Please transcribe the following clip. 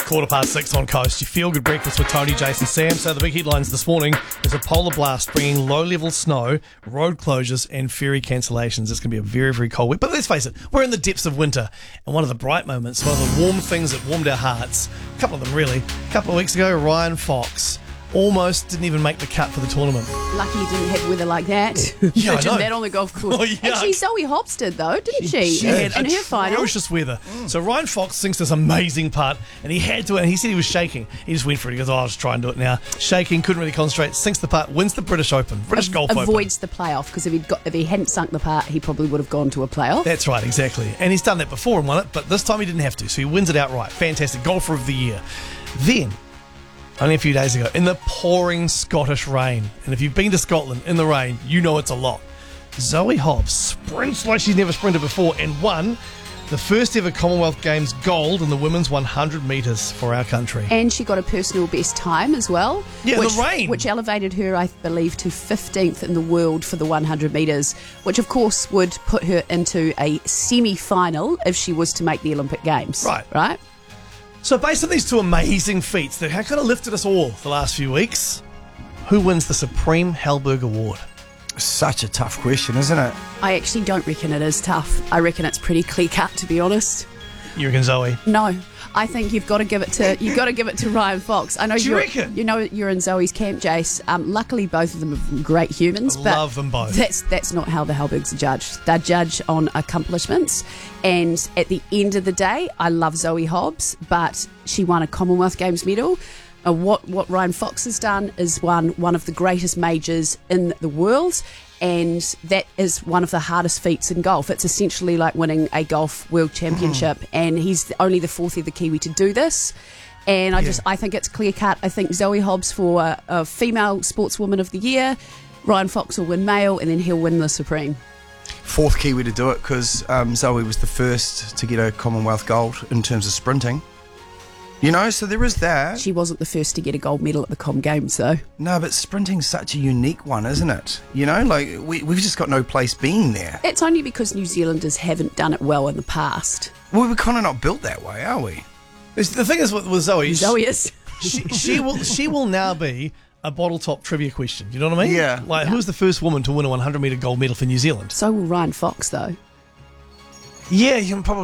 6:15 on Coast. You feel good breakfast with Tony, Jason, Sam. So the big headlines this morning is a polar blast bringing low-level snow, road closures and ferry cancellations. It's going to be a very, very cold week. But let's face it, we're in the depths of winter. And one of the bright moments, one of the warm things that warmed our hearts, a couple of them really, a couple of weeks ago, Ryan Fox almost didn't even make the cut for the tournament. Lucky you didn't have weather like that. Yeah, I know. That on the golf course. Oh, yuck. Actually, Zoe Hobbs did though, didn't she? She had in her final. atrocious weather. So Ryan Fox sinks this amazing putt, and he had to, and he said he was shaking. He just went for it. He goes, I'll just try and do it now. Shaking, couldn't really concentrate, sinks the putt, wins the British Open, British Golf Open. Avoids the playoff, because if he hadn't sunk the putt, he probably would have gone to a playoff. That's right, exactly. And he's done that before and won it, but this time he didn't have to, so he wins it outright. Fantastic. Golfer of the year. Then, only a few days ago, in the pouring Scottish rain, and if you've been to Scotland in the rain, you know it's a lot, Zoe Hobbs sprints like she's never sprinted before and won the first ever Commonwealth Games gold in the women's 100 metres for our country. And she got a personal best time as well. Yeah, the rain. Which elevated her, I believe, to 15th in the world for the 100 metres, which of course would put her into a semi-final if she was to make the Olympic Games. Right? So based on these two amazing feats that have kind of lifted us all the last few weeks, who wins the Supreme Hellberg Award? Such a tough question, isn't it? I actually don't reckon it is tough. I reckon it's pretty clear-cut, to be honest. You reckon Zoe? No, I think you've got to give it to Ryan Fox. I know Do you reckon? You know you're in Zoe's camp, Jace. Luckily, both of them are great humans. I but love them both. That's not how the Hellbergs are judged. They're judged on accomplishments. And at the end of the day, I love Zoe Hobbs, but she won a Commonwealth Games medal. What Ryan Fox has done is won one of the greatest majors in the world, and that is one of the hardest feats in golf. It's essentially like winning a golf world championship, and he's only the fourth ever Kiwi to do this. And I think it's clear cut. I think Zoe Hobbs for a female sportswoman of the year, Ryan Fox will win male, and then he'll win the Supreme. Fourth Kiwi to do it, because Zoe was the first to get a Commonwealth gold in terms of sprinting. You know, so there is that. She wasn't the first to get a gold medal at the Com Games, though. No, but sprinting's such a unique one, isn't it? You know, like, we've just got no place being there. It's only because New Zealanders haven't done it well in the past. Well, we're kind of not built that way, are we? The thing is with Zoe, Zoe is. she will now be a bottle top trivia question. You know what I mean? Yeah. Like, who was the first woman to win a 100 metre gold medal for New Zealand? So will Ryan Fox, though. Yeah, you can probably